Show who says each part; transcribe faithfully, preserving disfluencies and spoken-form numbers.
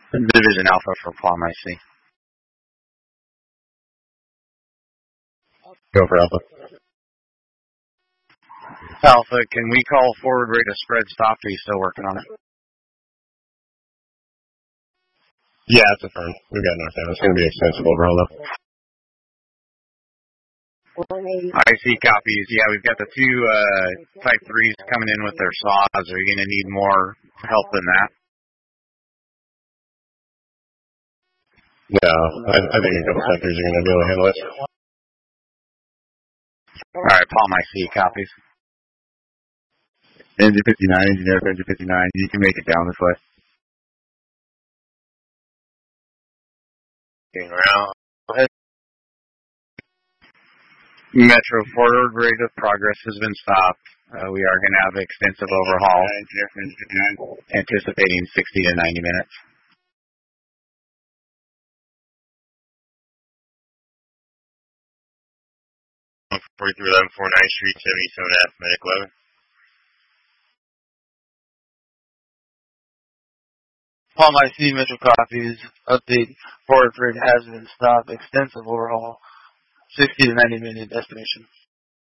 Speaker 1: Division Alpha for Palm I C.
Speaker 2: Go for Alpha.
Speaker 1: Alpha, can we call forward rate of spread stopped? Are you still working on it?
Speaker 2: Yeah, it's affirmed. We've got enough down. It's going to be extensive overall, though.
Speaker 1: I see copies. Yeah, we've got the two uh, Type threes coming in with their saws. Are you going to need more help than that?
Speaker 2: No, I, I think a couple Type threes are going to be able to handle it.
Speaker 1: All right, Palm I C copies.
Speaker 3: Engine fifty-nine, engineer for engine fifty-nine. You can make it down this way.
Speaker 2: Getting around.
Speaker 1: Metro forward rate of progress has been stopped. Uh, we are going to have extensive overhaul, anticipating sixty to ninety minutes.
Speaker 2: forty-three eleven forty-ninth Street, seventy-seven F, Medic eleven.
Speaker 4: Palm I C, Metro copies. Update. Forward rate has been stopped. Extensive overhaul. sixty to ninety minute estimation.